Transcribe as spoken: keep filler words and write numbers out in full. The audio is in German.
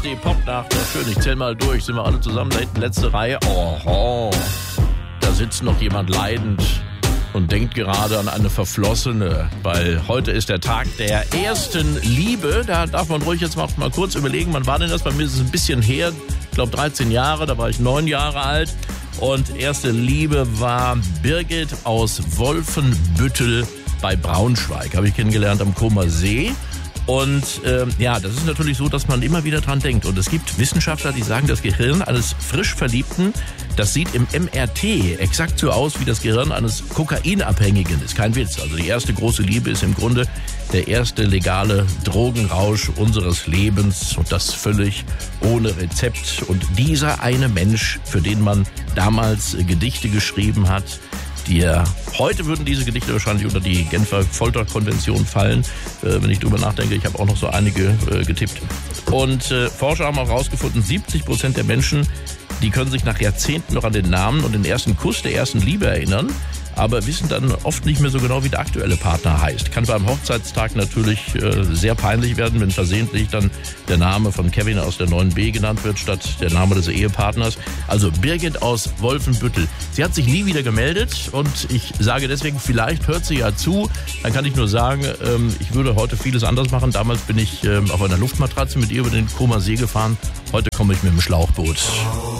D Pop nach. Ja, schön, ich zähl mal durch. Sind wir alle zusammen da hinten, letzte Reihe. Oho, da sitzt noch jemand leidend und denkt gerade an eine Verflossene, weil heute ist der Tag der ersten Liebe. Da darf man ruhig jetzt mal, mal kurz überlegen, wann war denn das? Bei mir ist es ein bisschen her, ich glaube dreizehn Jahre, da war ich neun Jahre alt. Und erste Liebe war Birgit aus Wolfenbüttel bei Braunschweig. Habe ich kennengelernt am Comer See. Und ähm, ja, das ist natürlich so, dass man immer wieder dran denkt. Und es gibt Wissenschaftler, die sagen, das Gehirn eines frisch Verliebten, das sieht im M R T exakt so aus wie das Gehirn eines Kokainabhängigen. Ist kein Witz. Also die erste große Liebe ist im Grunde der erste legale Drogenrausch unseres Lebens. Und das völlig ohne Rezept. Und dieser eine Mensch, für den man damals Gedichte geschrieben hat, die ja, heute würden diese Gedichte wahrscheinlich unter die Genfer Folterkonvention fallen, äh, wenn ich drüber nachdenke. Ich habe auch noch so einige äh, getippt. Und äh, Forscher haben auch herausgefunden, siebzig Prozent der Menschen, die können sich nach Jahrzehnten noch an den Namen und den ersten Kuss der ersten Liebe erinnern, aber wissen dann oft nicht mehr so genau, wie der aktuelle Partner heißt. Kann beim Hochzeitstag natürlich äh, sehr peinlich werden, wenn versehentlich dann der Name von Kevin aus der neun B genannt wird, statt der Name des Ehepartners. Also Birgit aus Wolfenbüttel. Sie hat sich nie wieder gemeldet und ich sage deswegen, vielleicht hört sie ja zu. Dann kann ich nur sagen, ähm, ich würde heute vieles anders machen. Damals bin ich ähm, auf einer Luftmatratze mit ihr über den Comer See gefahren. Heute komme ich mit dem Schlauchboot.